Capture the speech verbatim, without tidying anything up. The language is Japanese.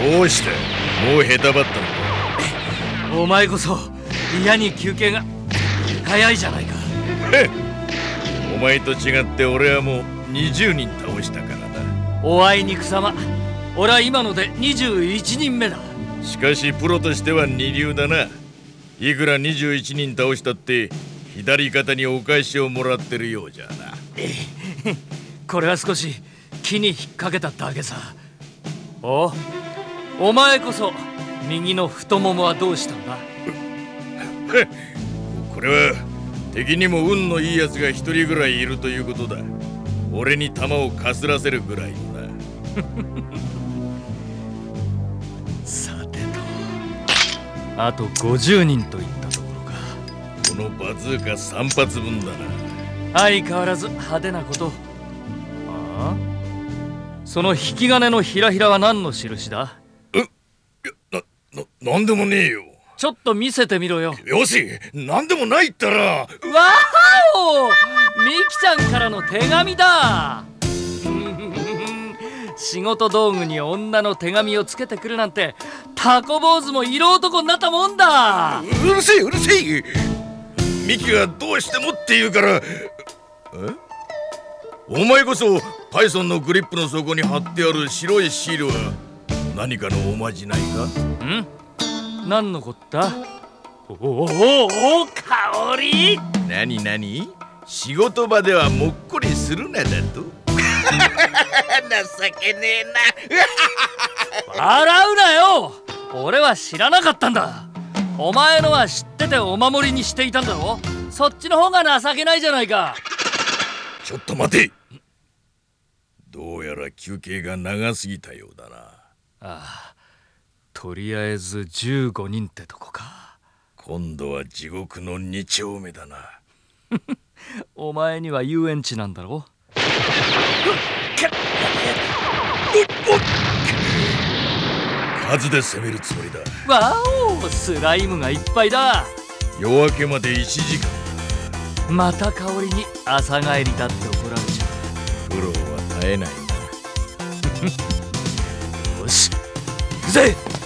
どうしてもうへたばったのか。 お前こそ嫌に休憩が早いじゃないか。 お前と違って俺はもうにじゅうにん倒したからな。 おあいにくさま、俺は今のでにじゅういちにんめだ。 しかしプロとしては二流だな。いくらにじゅういちにん倒したって左肩にお返しをもらってるようじゃな。 これは少し木に引っ掛けただけさ。おお前こそ右の太ももはどうしたんだ。 これは敵にも運のいいやつが一人ぐらいいるということだ。俺に弾をかすらせるぐらいのな。 さてと、あとごじゅうにんといったところか。 このバズーカさん発分だな。 相変わらず派手なこと。ああ、その引き金のひらひらは何の印だ。 え、いや、な、な、なんでもねえよ。 ちょっと見せてみろよ。 よし、なんでもないったら。わーお、ミキちゃんからの手紙だ。仕事道具に女の手紙をつけてくるなんて、タコ坊主も色男になったもんだ。 うるせえうるせえ。ミキがどうしてもって言うから。え、お前こそパイソンのグリップの底に貼ってある白いシールは何かのおまじないか。 ん、何のこった。おおおお、香り。 なになに、仕事場ではもっこりするなだと。情けねえな。笑うなよ。俺は知らなかったんだ。お前のは知っててお守りにしていたんだろ。そっちの方が情けないじゃないか。 ちょっと待て。どうやら休憩が長すぎたようだな。ああ、とりあえずじゅうごにんってとこか。 今度は地獄のに丁目だな。 お前には遊園地なんだろ。 数で攻めるつもりだ。 わお、スライムがいっぱいだ。 夜明けまでいちじかん。また香りに朝帰りだって怒られちゃう。苦労は絶えないな。 よし、行くぜ。